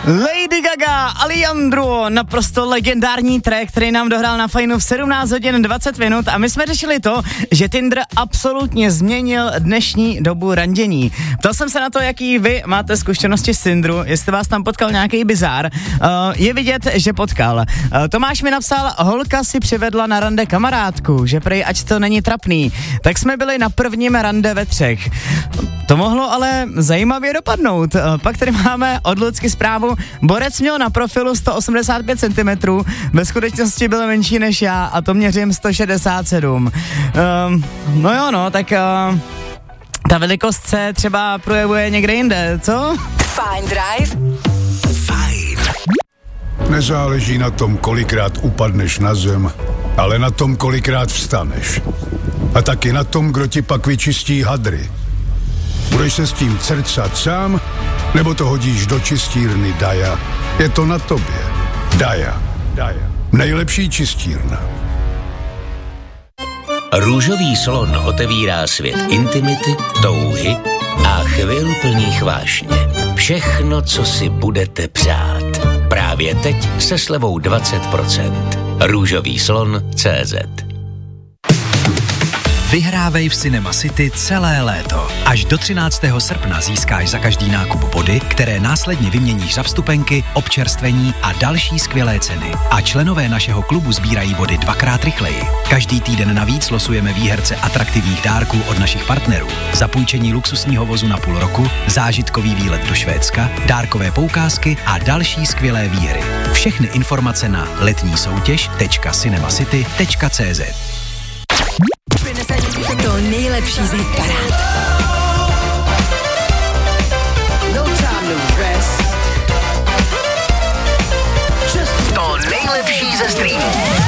Lady Gaga, Alejandro, naprosto legendární track, který nám dohrál na Fajnu v 17 hodin 20 minut a my jsme řešili to, že Tinder absolutně změnil dnešní dobu randění. Ptal jsem se na to, jaký vy máte zkušenosti s Tinderu, jestli vás tam potkal nějaký bizár. Je vidět, že potkal. Tomáš mi napsal, holka si přivedla na rande kamarádku, že prej ať to není trapný. Tak jsme byli na prvním rande ve 3. To mohlo ale zajímavě dopadnout. Pak tady máme od Lucky zprávu. Borec měl na profilu 185 cm, ve skutečnosti byl menší než já a to měřím 167. Tak ta velikost se třeba projevuje někde jinde, co? Fajn Drive. Fajn. Nezáleží na tom, kolikrát upadneš na zem, ale na tom, kolikrát vstaneš. A taky na tom, kdo ti pak vyčistí hadry. Budeš se s tím cercat sám, nebo to hodíš do čistírny Daja? Je to na tobě. Daja. Nejlepší čistírna. Růžový slon otevírá svět intimity, touhy a chvil plných vášně. Všechno, co si budete přát. Právě teď se slevou 20%. Růžový slon.cz. Vyhrávej v Cinema City celé léto. Až do 13. srpna získáš za každý nákup body, které následně vyměníš za vstupenky, občerstvení a další skvělé ceny. A členové našeho klubu sbírají body 2x rychleji. Každý týden navíc losujeme výherce atraktivních dárků od našich partnerů. Zapůjčení luxusního vozu na půl roku, zážitkový výlet do Švédska, dárkové poukázky a další skvělé výhry. Všechny informace na letnísoutěž.cinemacity.cz. To nejlepší z hitparád. To nejlepší ze streamu.